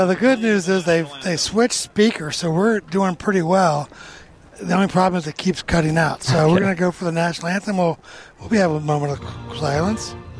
The good news is they switched speakers, so we're doing pretty well. The only problem is it keeps cutting out. So we're going to go for the national anthem. We'll have a moment of silence.